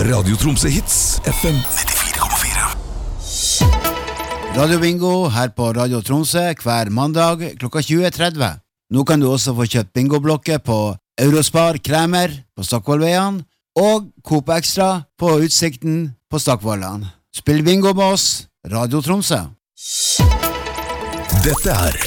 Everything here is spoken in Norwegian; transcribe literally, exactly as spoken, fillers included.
Radio Tromsø Hits, F M nittifire komma fire. Radio Bingo her på Radio Tromsø hver mandag klokka tjue tretti. Nå kan du også få kjøpt bingoblokker på Eurospar Kremer på Stokkvollveien og Coop Extra på Utsikten på Stokkvollan. Spill bingo med oss, Radio Tromsø. Dette er